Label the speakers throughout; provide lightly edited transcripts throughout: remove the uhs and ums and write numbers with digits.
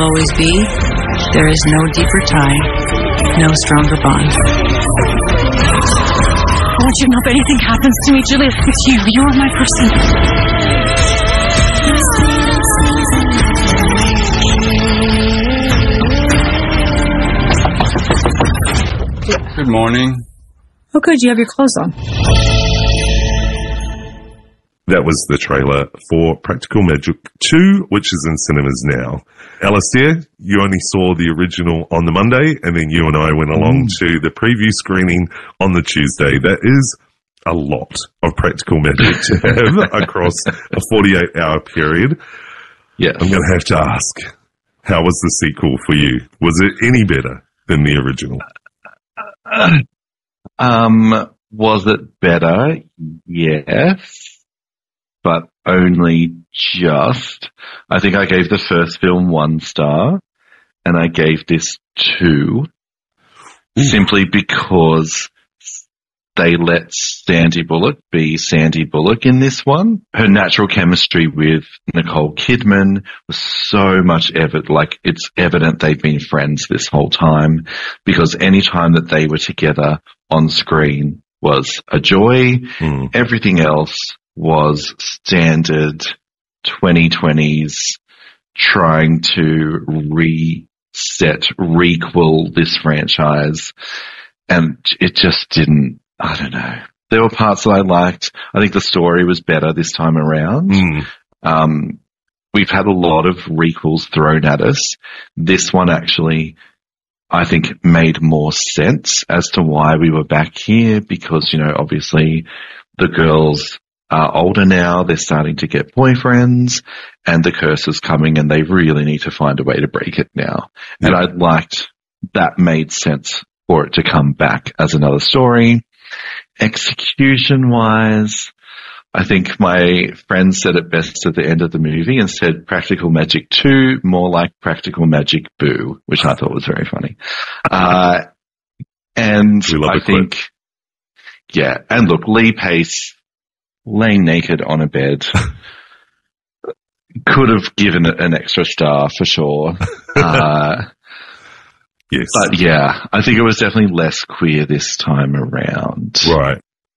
Speaker 1: always be. There is no deeper tie, no stronger bond.
Speaker 2: I want you to know if anything happens to me, Julia, it's you. You're my person.
Speaker 3: Good morning.
Speaker 2: Oh, good. You have your clothes on.
Speaker 4: That was the trailer for Practical Magic 2, which is in cinemas now. Alistair, you only saw the original on the Monday, and then you and I went along to the preview screening on the Tuesday. That is a lot of Practical Magic to have across a 48-hour period.
Speaker 5: Yes.
Speaker 4: I'm going to have to ask, how was the sequel for you? Was it any better than the original?
Speaker 5: Was it better? Yes, but only just. I think I gave the first film 1 star, and I gave this 2, simply because they let Sandy Bullock be Sandy Bullock in this one. Her natural chemistry with Nicole Kidman was so much it's evident they've been friends this whole time, because any time that they were together on screen was a joy. Everything else was standard 2020s trying to requel this franchise. And it just didn't, I don't know. There were parts that I liked. I think the story was better this time around. We've had a lot of requels thrown at us. This one actually, I think, made more sense as to why we were back here, because, obviously the girls are older now, they're starting to get boyfriends, and the curse is coming, and they really need to find a way to break it now. Yeah. And I liked that made sense for it to come back as another story. Execution-wise, I think my friend said it best at the end of the movie and said Practical Magic 2, more like Practical Magic Boo, which I thought was very funny. And I think, yeah, and look, Lee Pace laying naked on a bed could have given it an extra star for sure.
Speaker 4: Yes.
Speaker 5: But yeah, I think it was definitely less queer this time around.
Speaker 4: Right.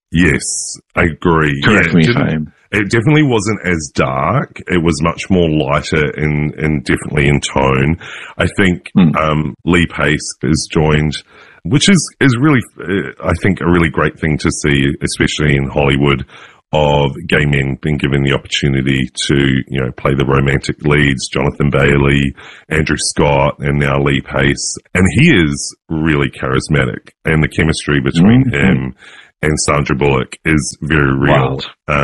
Speaker 4: Yes, I agree.
Speaker 5: Correct me if I'm...
Speaker 4: It definitely wasn't as dark. It was much more lighter and definitely in tone. I think Lee Pace is joined, which is really, I think, a really great thing to see, especially in Hollywood, of gay men being given the opportunity to, play the romantic leads, Jonathan Bailey, Andrew Scott, and now Lee Pace. And he is really charismatic, and the chemistry between him and Sandra Bullock is very real.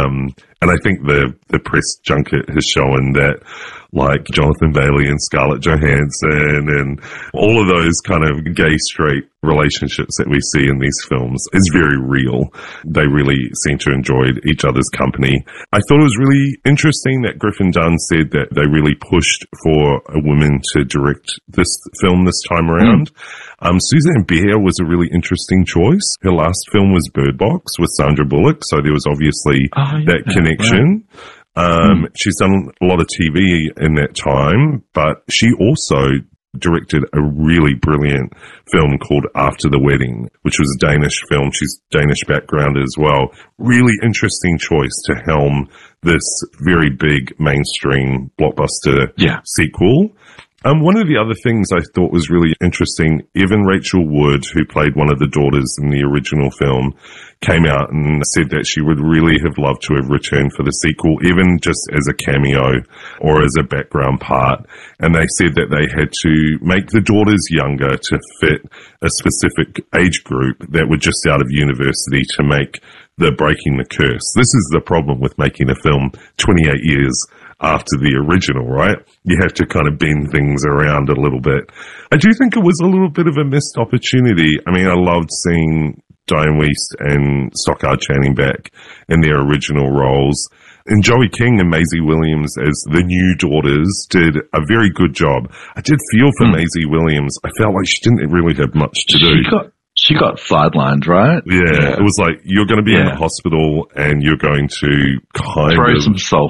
Speaker 4: And I think the press junket has shown that, like Jonathan Bailey and Scarlett Johansson and all of those kind of gay straight relationships that we see in these films is very real. They really seem to enjoy each other's company. I thought it was really interesting that Griffin Dunn said that they really pushed for a woman to direct this film this time around. Suzanne Bier was a really interesting choice. Her last film was Bird Box with Sandra Bullock, so there was obviously that connection. Right. She's done a lot of TV in that time, but she also directed a really brilliant film called After the Wedding, which was a Danish film. She's Danish background as well. Really interesting choice to helm this very big mainstream blockbuster sequel. One of the other things I thought was really interesting, Evan Rachel Wood, who played one of the daughters in the original film, came out and said that she would really have loved to have returned for the sequel, even just as a cameo or as a background part. And they said that they had to make the daughters younger to fit a specific age group that were just out of university to make the Breaking the Curse. This is the problem with making a film 28 years after the original, right? You have to kind of bend things around a little bit. I do think it was a little bit of a missed opportunity. I mean, I loved seeing Diane Wiest and Stockard Channing back in their original roles. And Joey King and Maisie Williams as the new daughters did a very good job. I did feel for Maisie Williams. I felt like she didn't really have much to do.
Speaker 5: She got sidelined, right?
Speaker 4: Yeah. It was like, you're going to be in the hospital and you're going to kind
Speaker 5: throw
Speaker 4: of...
Speaker 5: some salt.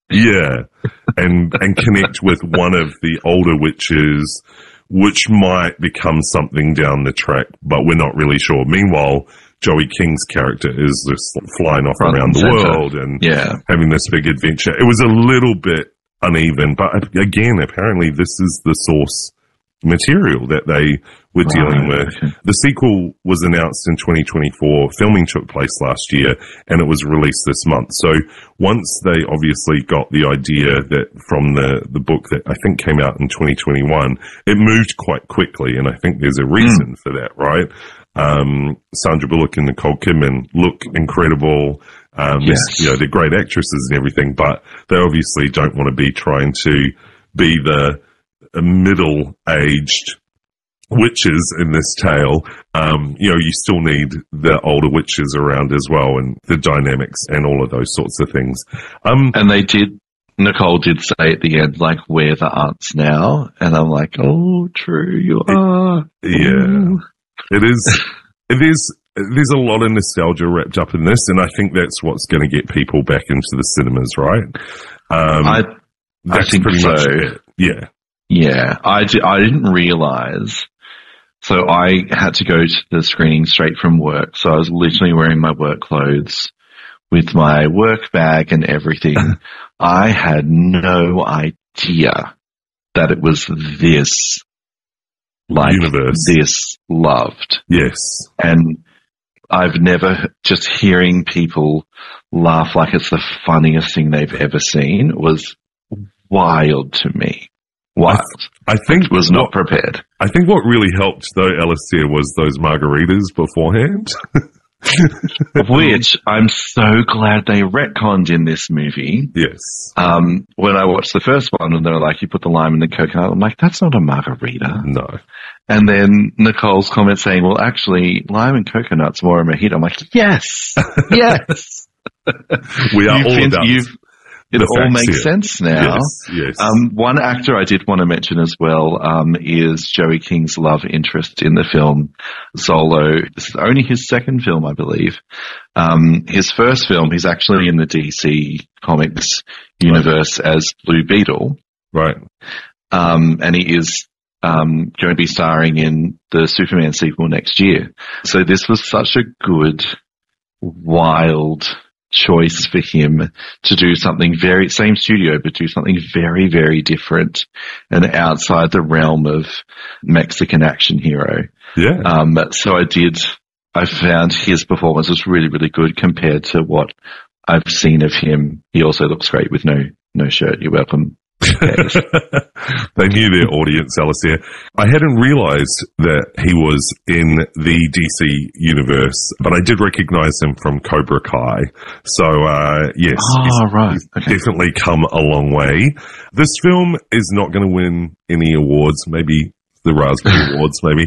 Speaker 4: Yeah. And connect with one of the older witches, which might become something down the track, but we're not really sure. Meanwhile, Joey King's character is just flying off around the world and having this big adventure. It was a little bit uneven, but again, apparently this is the source material that they were dealing with. Okay. The sequel was announced in 2024. Filming took place last year and it was released this month. So once they obviously got the idea that from the book that I think came out in 2021, it moved quite quickly. And I think there's a reason for that, right? Sandra Bullock and Nicole Kidman look incredible. You know, they're great actresses and everything, but they obviously don't want to be trying to be the middle-aged witches in this tale. You know, you still need the older witches around as well, and the dynamics and all of those sorts of things. And Nicole did say at the end, like, we're the aunts now. And I'm like, oh, true, you are. Yeah. It is. There's a lot of nostalgia wrapped up in this, and I think that's what's going to get people back into the cinemas, right?
Speaker 5: I think pretty much it.
Speaker 4: Yeah.
Speaker 5: Yeah. I didn't realize. So I had to go to the screening straight from work. So I was literally wearing my work clothes with my work bag and everything. I had no idea that it was this, like, universe. This loved.
Speaker 4: Yes.
Speaker 5: And I've never, just hearing people laugh like it's the funniest thing they've ever seen was wild to me. Wild.
Speaker 4: I think
Speaker 5: was not prepared.
Speaker 4: I think what really helped though, Alistair, was those margaritas beforehand.
Speaker 5: Which I'm so glad they retconned in this movie.
Speaker 4: Yes.
Speaker 5: When I watched the first one and they were like, you put the lime in the coconut, I'm like, that's not a margarita.
Speaker 4: No.
Speaker 5: And then Nicole's comment saying, well, actually, lime and coconut's more a mojito. I'm like, yes, yes.
Speaker 4: We are all about
Speaker 5: it all makes sense now.
Speaker 4: Yes.
Speaker 5: One actor I did want to mention as well is Joey King's love interest in the film, Zolo. This is only his second film, I believe. His first film, he's actually in the DC Comics universe as Blue Beetle.
Speaker 4: Right.
Speaker 5: And he is going to be starring in the Superman sequel next year. So this was such a good, wild choice for him to do something same studio, but do something very, very different and outside the realm of Mexican action hero.
Speaker 4: Yeah.
Speaker 5: So I found his performance was really, really good compared to what I've seen of him. He also looks great with no shirt. You're welcome.
Speaker 4: They knew their audience, Alistair. I hadn't realized that he was in the DC universe, but I did recognize him from Cobra Kai. So, yes, he's definitely come a long way. This film is not going to win any awards, maybe the Raspberry Awards, maybe.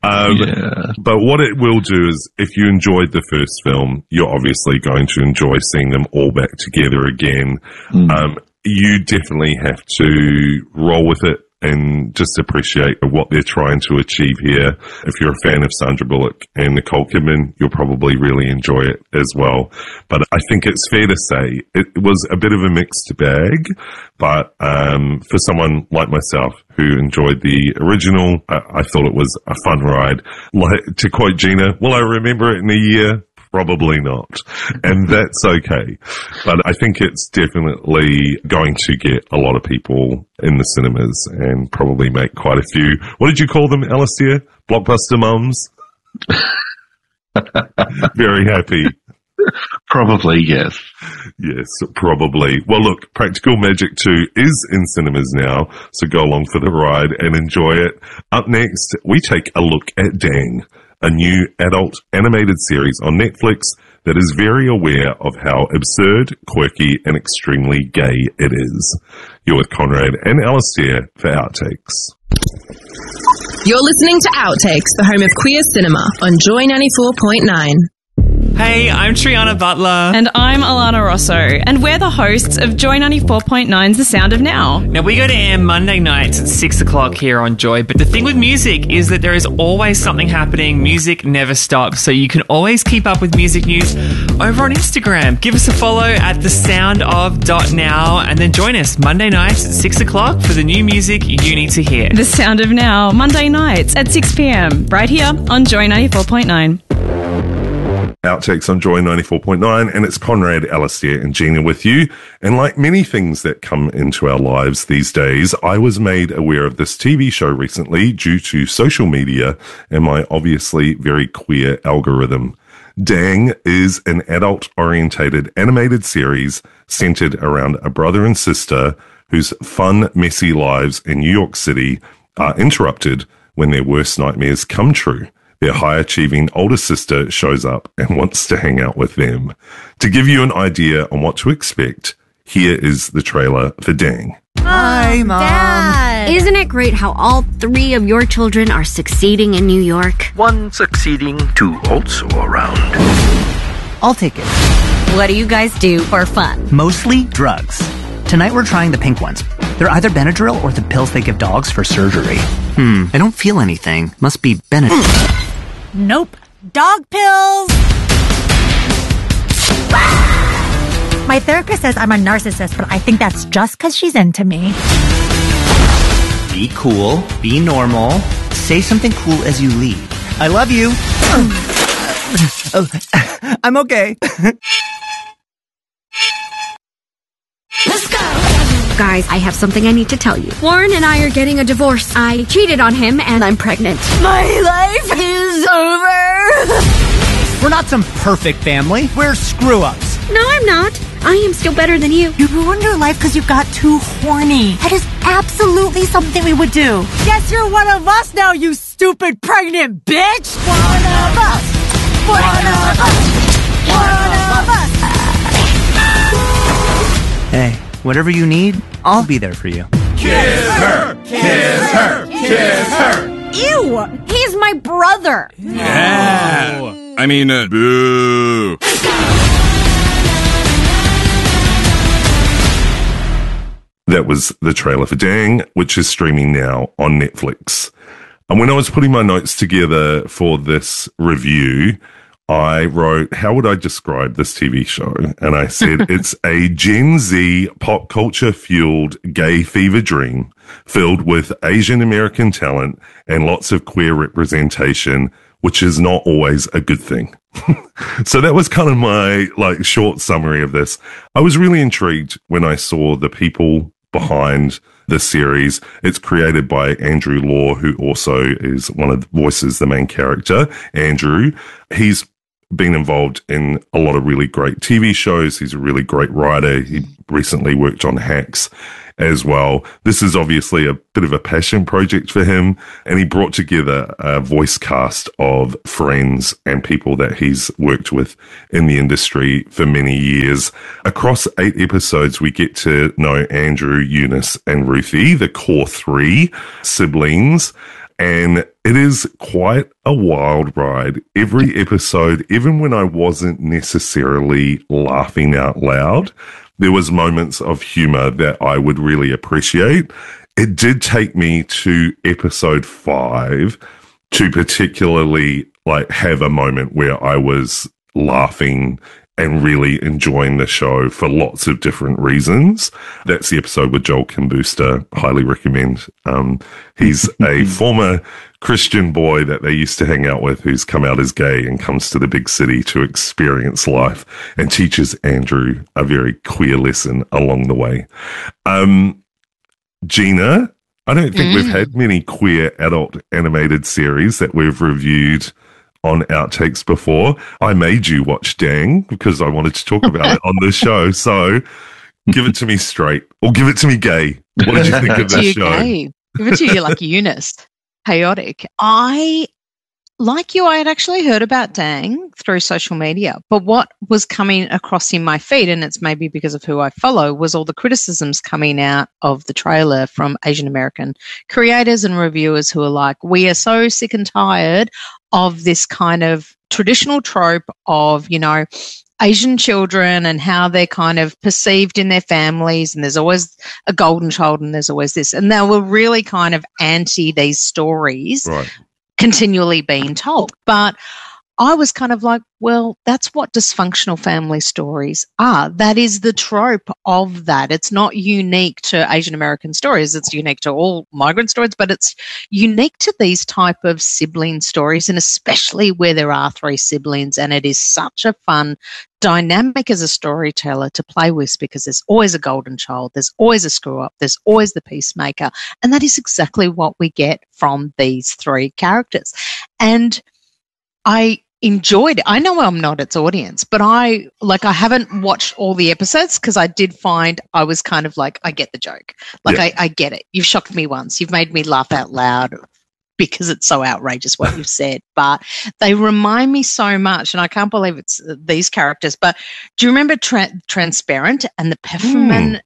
Speaker 4: But what it will do is, if you enjoyed the first film, you're obviously going to enjoy seeing them all back together again. You definitely have to roll with it and just appreciate what they're trying to achieve here. If you're a fan of Sandra Bullock and Nicole Kidman, you'll probably really enjoy it as well. But I think it's fair to say it was a bit of a mixed bag. But for someone like myself who enjoyed the original, I thought it was a fun ride. Like, to quote Gina, will I remember it in a year? Probably not. And that's okay. But I think it's definitely going to get a lot of people in the cinemas and probably make quite a few. What did you call them, Alistair? Blockbuster mums? Very happy.
Speaker 5: Probably, yes.
Speaker 4: Yes, probably. Well, look, Practical Magic 2 is in cinemas now, so go along for the ride and enjoy it. Up next, we take a look at Dang, a new adult animated series on Netflix that is very aware of how absurd, quirky, and extremely gay it is. You're with Conrad and Alistair for Outtakes.
Speaker 3: You're listening to Outtakes, the home of queer cinema on Joy 94.9. Hey, I'm Triana Butler.
Speaker 2: And I'm Alana Rosso, and we're the hosts of Joy 94.9's The Sound of Now.
Speaker 3: Now, we go to air Monday nights at 6 o'clock here on Joy, but the thing with music is that there is always something happening. Music never stops, so you can always keep up with music news over on Instagram. Give us a follow at thesoundof.now, and then join us Monday nights at 6 o'clock for the new music you need to hear.
Speaker 2: The Sound of Now, Monday nights at 6 p.m, right here on Joy 94.9.
Speaker 4: Outtakes on Joy 94.9, and it's Conrad, Alistair and Gina with you. And like many things that come into our lives these days, I was made aware of this TV show recently due to social media and my obviously very queer algorithm. Dang is an adult-orientated animated series centered around a brother and sister whose fun, messy lives in New York City are interrupted when their worst nightmares come true. Their high-achieving older sister shows up and wants to hang out with them. To give you an idea on what to expect, here is the trailer for Dang.
Speaker 6: Hi, Mom.
Speaker 7: Dad. Isn't it great how all three of your children are succeeding in New York?
Speaker 8: One succeeding, two also around.
Speaker 6: I'll take it.
Speaker 7: What do you guys do for fun?
Speaker 6: Mostly drugs. Tonight we're trying the pink ones. They're either Benadryl or the pills they give dogs for surgery. I don't feel anything. Must be Benadryl.
Speaker 9: Nope. Dog pills! My therapist says I'm a narcissist, but I think that's just because she's into me.
Speaker 6: Be cool. Be normal. Say something cool as you leave. I love you. I'm okay.
Speaker 7: Let's go! Guys, I have something I need to tell you. Warren and I are getting a divorce. I cheated on him and I'm pregnant. My life is over!
Speaker 6: We're not some perfect family. We're screw-ups.
Speaker 7: No, I'm not. I am still better than you.
Speaker 9: You ruined your life because you got too horny. That is absolutely something we would do. Guess you're one of us now, you stupid pregnant bitch! One of us! One of us! One of us!
Speaker 6: Hey, whatever you need, I'll be there for you.
Speaker 10: Kiss her! Kiss her! Kiss her!
Speaker 9: Ew! He's my brother!
Speaker 10: Yeah! I mean, boo!
Speaker 4: That was the trailer for Dang, which is streaming now on Netflix. And when I was putting my notes together for this review, I wrote, how would I describe this TV show? And I said, it's a Gen Z pop culture fueled gay fever dream filled with Asian American talent and lots of queer representation, which is not always a good thing. So that was kind of my short summary of this. I was really intrigued when I saw the people behind the series. It's created by Andrew Law, who also is one of the voices, the main character, Andrew. He's been involved in a lot of really great TV shows. He's a really great writer. He recently worked on Hacks as well. This is obviously a bit of a passion project for him, and he brought together a voice cast of friends and people that he's worked with in the industry for many years. Across 8 episodes, we get to know Andrew, Eunice, and Ruthie, the core 3 siblings. And it is quite a wild ride. Every episode, even when I wasn't necessarily laughing out loud, there was moments of humor that I would really appreciate. It did take me to episode 5 to particularly have a moment where I was laughing and really enjoying the show for lots of different reasons. That's the episode with Joel Kim Booster. Highly recommend. He's a former Christian boy that they used to hang out with who's come out as gay and comes to the big city to experience life and teaches Andrew a very queer lesson along the way. Gina, I don't think we've had many queer adult animated series that we've reviewed on Outtakes before. I made you watch Dang because I wanted to talk about it on the show. So give it to me straight, or give it to me gay. What did you think of this show?
Speaker 11: Gay. Give it to you like Eunice. Chaotic. I like you, I had actually heard about Dang through social media, but what was coming across in my feed, and it's maybe because of who I follow, was all the criticisms coming out of the trailer from Asian American creators and reviewers who are like, we are so sick and tired of this kind of traditional trope of, you know, Asian children and how they're kind of perceived in their families, and there's always a golden child and there's always this. And they were really kind of anti these stories.
Speaker 4: Right.
Speaker 11: Continually being told. But I was kind of like, well, that's what dysfunctional family stories are. That is the trope of that. It's not unique to Asian American stories. It's unique to all migrant stories, but it's unique to these type of sibling stories, and especially where there are 3 siblings. And it is such a fun dynamic as a storyteller to play with, because there's always a golden child, there's always a screw up, there's always the peacemaker. And that is exactly what we get from these 3 characters. And I enjoyed it. I know I'm not its audience, but I haven't watched all the episodes, because I did find I was kind of like, I get the joke. Like, yeah. I get it. You've shocked me once. You've made me laugh out loud because it's so outrageous what you've said. But they remind me so much, and I can't believe it's these characters. But do you remember Transparent and the Pfefferman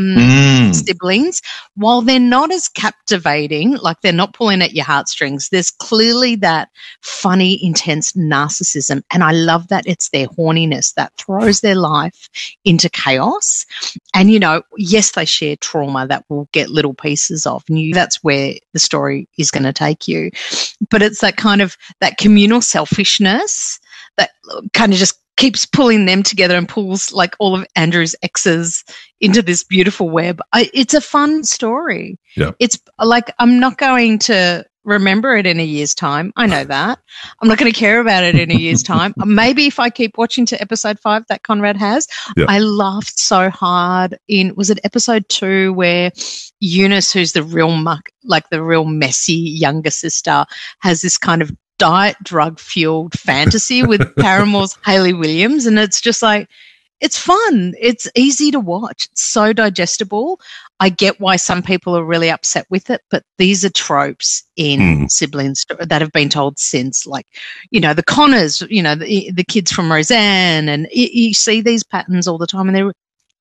Speaker 11: siblings? While they're not as captivating, like they're not pulling at your heartstrings, there's clearly that funny, intense narcissism. And I love that it's their horniness that throws their life into chaos. And, you know, yes, they share trauma that we'll get little pieces of. And that's where the story is going to take you. But it's that kind of that communal selfishness that kind of just keeps pulling them together and pulls like all of Andrew's exes into this beautiful web. It's a fun story.
Speaker 4: Yeah.
Speaker 11: It's like, I'm not going to remember it in a year's time. I know that. I'm not going to care about it in a year's time. Maybe if I keep watching to episode 5 that Conrad has. Yeah. I laughed so hard was it episode 2 where Eunice, who's the real the real messy younger sister, has this kind of diet drug fueled fantasy with Paramore's Hayley Williams. And it's just like, it's fun. It's easy to watch. It's so digestible. I get why some people are really upset with it, but these are tropes in siblings that have been told since, like, you know, the Connors, you know, the kids from Roseanne, and you see these patterns all the time. And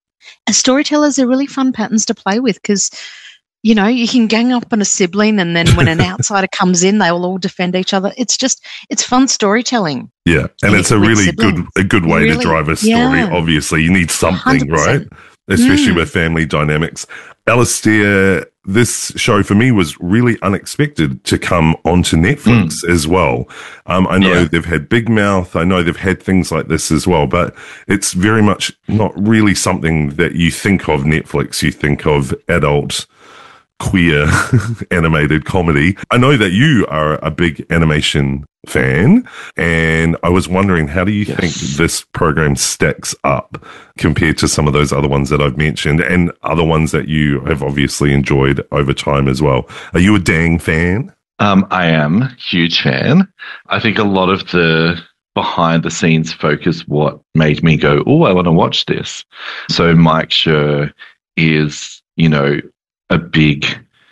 Speaker 11: as storytellers, they're really fun patterns to play with, because, you know, you can gang up on a sibling, and then when an outsider comes in, they will all defend each other. It's fun storytelling.
Speaker 4: Yeah, and it's a really good way to drive a story. Yeah. Obviously, you need something, 100%. Right? Especially with family dynamics. Alistair, this show for me was really unexpected to come onto Netflix as well. I know they've had Big Mouth. I know they've had things like this as well, but it's very much not really something that you think of Netflix. You think of adult, queer animated comedy. I know that you are a big animation fan, and I was wondering, how do you think this program stacks up compared to some of those other ones that I've mentioned, and other ones that you have obviously enjoyed over time as well? Are you a Dang fan?
Speaker 5: I am a huge fan. I think a lot of the behind the scenes focus what made me go, oh, I want to watch this. So Mike Schur is, you know, a big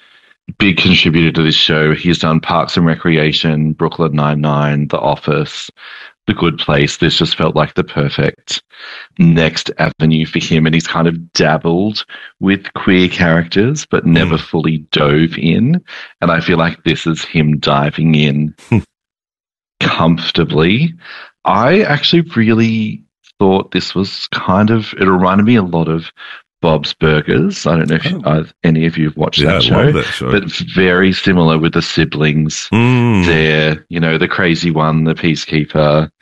Speaker 5: contributor to this show. He's done Parks and Recreation, Brooklyn Nine-Nine, The Office, The Good Place. This just felt like the perfect next avenue for him. And he's kind of dabbled with queer characters, but never fully dove in. And I feel like this is him diving in comfortably. I actually really thought this was it reminded me a lot of Bob's Burgers. I don't know if any of you have watched that show. I love that show. But very similar with the siblings. There, you know, the crazy one, the peacekeeper.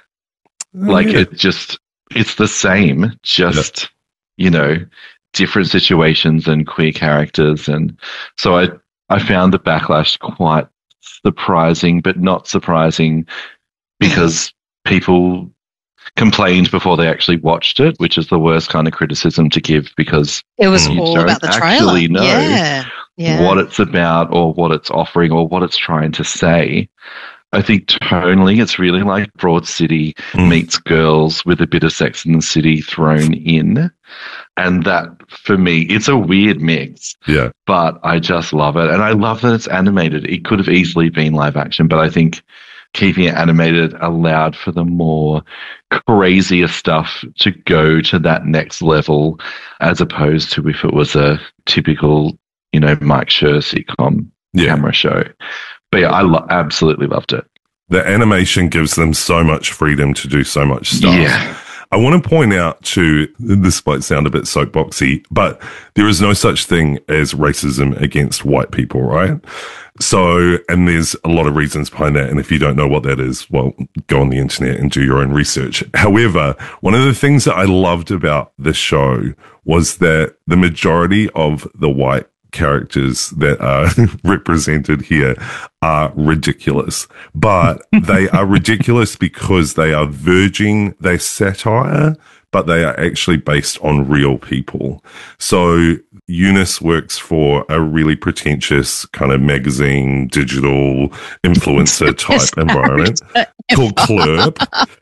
Speaker 5: It's the same, just, you know, different situations and queer characters. And so I found the backlash quite surprising, but not surprising, because people complained before they actually watched it, which is the worst kind of criticism to give, because
Speaker 11: it was all about the trailer.
Speaker 5: Actually know what it's about, or what it's offering, or what it's trying to say. I think tonally it's really like Broad City meets Girls with a bit of Sex and the City thrown in. And that, for me, it's a weird mix.
Speaker 4: Yeah.
Speaker 5: But I just love it. And I love that it's animated. It could have easily been live action, but I think keeping it animated allowed for the more crazier stuff to go to that next level, as opposed to if it was a typical, Mike Schur sitcom camera show. But yeah, I absolutely loved it.
Speaker 4: The animation gives them so much freedom to do so much stuff.
Speaker 5: Yeah.
Speaker 4: I want to point out too, this might sound a bit soapboxy, but there is no such thing as racism against white people, right? So, and there's a lot of reasons behind that. And if you don't know what that is, well, go on the internet and do your own research. However, one of the things that I loved about this show was that the majority of the white characters that are represented here are ridiculous, but they are ridiculous because they are verging, they're satire, but they are actually based on real people. So Eunice works for a really pretentious kind of magazine, digital influencer type environment called Club.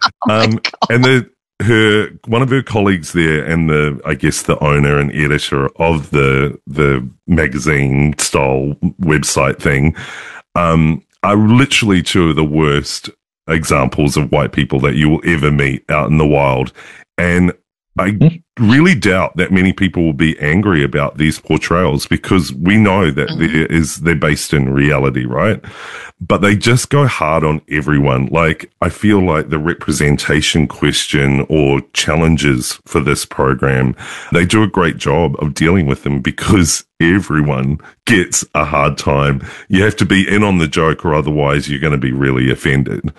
Speaker 4: And one of her colleagues there, and the owner and editor of the magazine style website thing, are literally two of the worst examples of white people that you will ever meet out in the wild. And I really doubt that many people will be angry about these portrayals, because we know that they're based in reality, right? But they just go hard on everyone. Like, I feel like the representation question or challenges for this program, they do a great job of dealing with them, because everyone gets a hard time. You have to be in on the joke, or otherwise you're going to be really offended.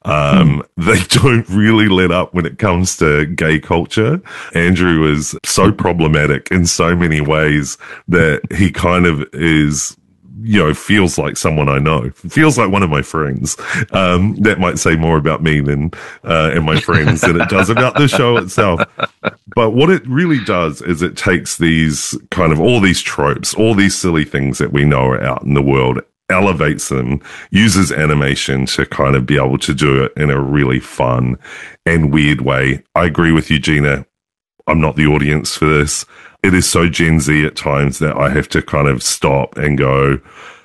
Speaker 4: They don't really let up when it comes to gay culture. Andrew is so problematic in so many ways that he kind of is, feels like someone I know, feels like one of my friends. That might say more about me than and my friends than it does about the show itself. But what it really does is it takes these kind of all these tropes, all these silly things that we know are out in the world, elevates them, uses animation to kind of be able to do it in a really fun and weird way. I agree with you, Gina. I'm not the audience for this. It is so Gen Z at times that I have to kind of stop and go,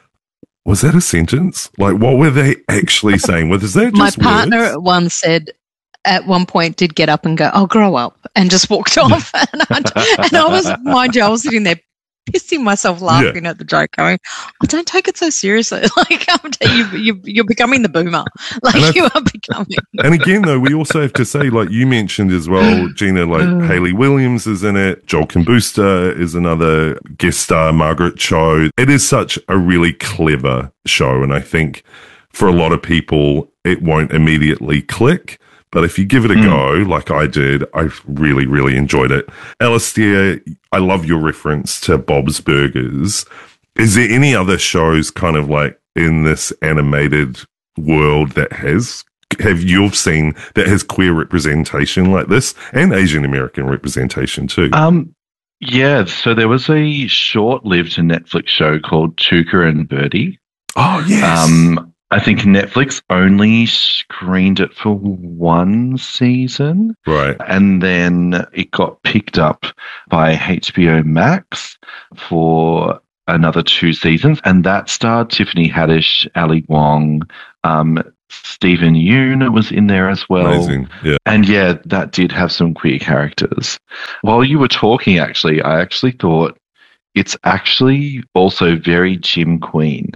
Speaker 4: was that a sentence? Like, what were they actually saying? Was that just
Speaker 11: My partner
Speaker 4: words?
Speaker 11: once said, at one point, did get up and go, "I'll grow up," and just walked off. And I was, mind you, I was sitting there pissing myself laughing at the joke, going, "I don't take it so seriously." Like, you're becoming the boomer. Like, you are becoming.
Speaker 4: And again, though, we also have to say, like you mentioned as well, Gina, like Hayley Williams is in it. Joel Kim Booster is another guest star. Margaret Cho. It is such a really clever show, and I think for a lot of people, it won't immediately click. But if you give it a go, like I did, I really, really enjoyed it. Alistair, I love your reference to Bob's Burgers. Is there any other shows kind of like in this animated world that you've seen that has queer representation like this, and Asian American representation too?
Speaker 5: Yeah, so there was a short-lived Netflix show called Tuca and Birdie.
Speaker 4: Oh, yes.
Speaker 5: I think Netflix only screened it for one season.
Speaker 4: Right.
Speaker 5: And then it got picked up by HBO Max for another 2 seasons. And that starred Tiffany Haddish, Ali Wong, Stephen Yeun was in there as well.
Speaker 4: Amazing. Yeah.
Speaker 5: And yeah, that did have some queer characters. While you were talking, I thought it's actually also very Jim Queen.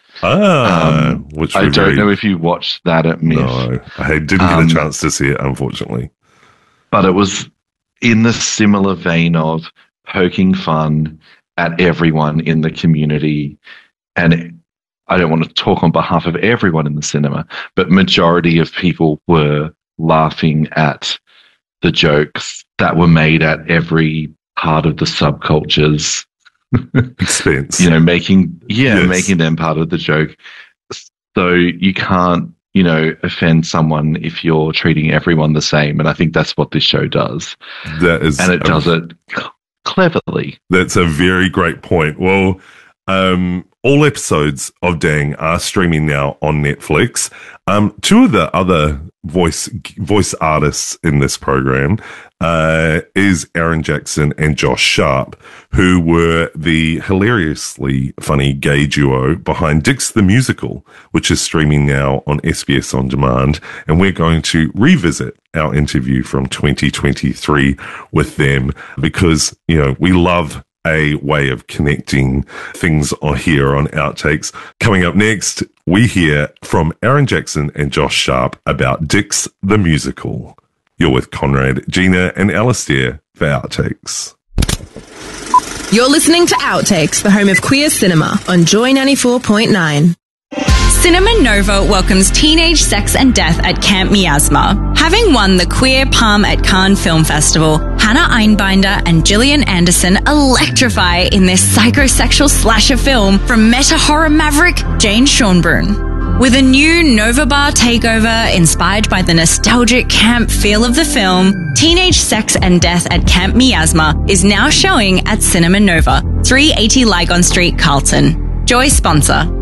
Speaker 4: Which
Speaker 5: I don't know if you watched that at MIF.
Speaker 4: No, I didn't get a chance to see it, unfortunately.
Speaker 5: But it was in the similar vein of poking fun at everyone in the community. And I don't want to talk on behalf of everyone in the cinema, but majority of people were laughing at the jokes that were made at every part of the subcultures
Speaker 4: expense,
Speaker 5: making them part of the joke. So you can't, offend someone if you're treating everyone the same. And I think that's what this show does. Does it cleverly.
Speaker 4: That's a very great point. Well, All episodes of Dang are streaming now on Netflix. Two of the other voice artists in this program is Aaron Jackson and Josh Sharp, who were the hilariously funny gay duo behind Dix the Musical, which is streaming now on SBS On Demand. And we're going to revisit our interview from 2023 with them because, we love a way of connecting things on here on Outtakes. Coming up next, we hear from Aaron Jackson and Josh Sharp about Dix the Musical. You're with Conrad, Gina, and Alistair for Outtakes.
Speaker 12: You're listening to Outtakes, the home of queer cinema on Joy 94.9.
Speaker 2: Cinema Nova welcomes teenage sex and death at Camp Miasma. Having won the Queer Palm at Cannes Film Festival, Hannah Einbinder and Gillian Anderson electrify in their psychosexual slasher film from meta-horror maverick Jane Schonbrun. With a new Nova Bar takeover inspired by the nostalgic camp feel of the film, Teenage Sex and Death at Camp Miasma is now showing at Cinema Nova, 380 Lygon Street, Carlton. Joy sponsor.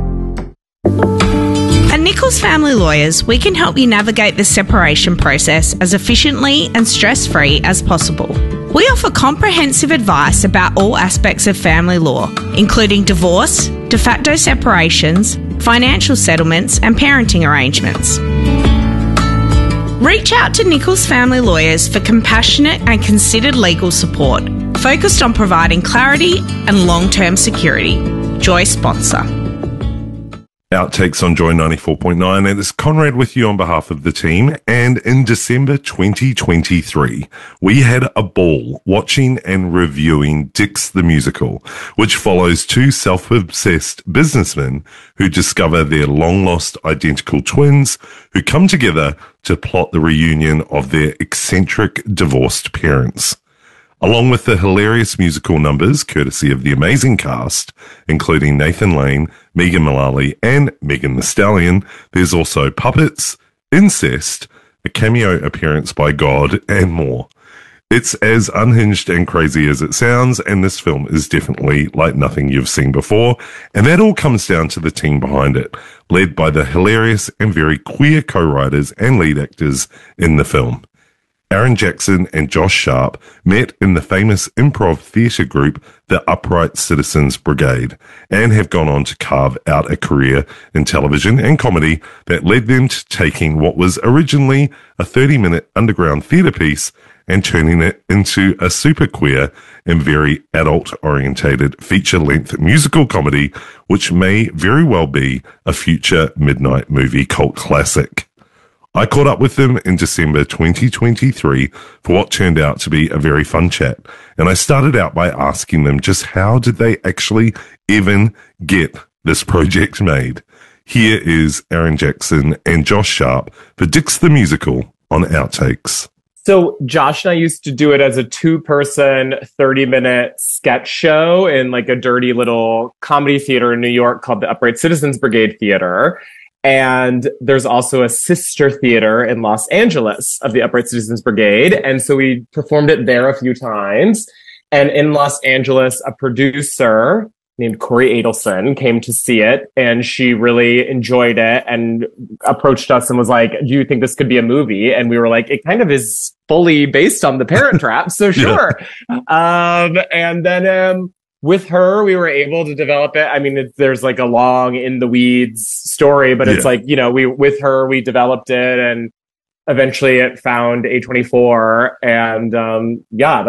Speaker 13: At Nichols Family Lawyers, we can help you navigate the separation process as efficiently and stress-free as possible. We offer comprehensive advice about all aspects of family law, including divorce, de facto separations, financial settlements, and parenting arrangements. Reach out to Nichols Family Lawyers for compassionate and considered legal support, focused on providing clarity and long-term security. Joy sponsor.
Speaker 4: Outtakes on Joy 94.9, and it's Conrad with you on behalf of the team. And in December 2023, we had a ball watching and reviewing Dix the Musical, which follows two self-obsessed businessmen who discover their long-lost identical twins who come together to plot the reunion of their eccentric divorced parents. Along with the hilarious musical numbers courtesy of the amazing cast, including Nathan Lane, Megan Mullally, and Megan Thee Stallion, there's also puppets, incest, a cameo appearance by God, and more. It's as unhinged and crazy as it sounds, and this film is definitely like nothing you've seen before, and that all comes down to the team behind it, led by the hilarious and very queer co-writers and lead actors in the film. Aaron Jackson and Josh Sharp met in the famous improv theatre group, the Upright Citizens Brigade, and have gone on to carve out a career in television and comedy that led them to taking what was originally a 30-minute underground theatre piece and turning it into a super queer and very adult-orientated feature-length musical comedy, which may very well be a future midnight movie cult classic. I caught up with them in December 2023 for what turned out to be a very fun chat, and I started out by asking them just how did they actually even get this project made. Here is Aaron Jackson and Josh Sharp for Dix the Musical on Outtakes.
Speaker 14: So Josh and I used to do it as a 2-person, 30-minute sketch show in like a dirty little comedy theater in New York called the Upright Citizens Brigade Theater. And there's also a sister theater in Los Angeles of the Upright Citizens Brigade. And so we performed it there a few times. And in Los Angeles, a producer named Corey Adelson came to see it, and she really enjoyed it and approached us and was like, do you think this could be a movie? And we were like, it kind of is fully based on The Parent Trap, so sure. And then with her, we were able to develop it. I mean, there's like a long in the weeds story, but it's like, with her, we developed it, and eventually it found A24, and